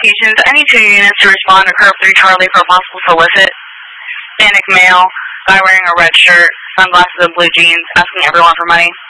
locations. I need 2 units to respond to Curve 3 Charlie for a possible solicit. Panic male, guy wearing a red shirt, sunglasses and blue jeans, asking everyone for money.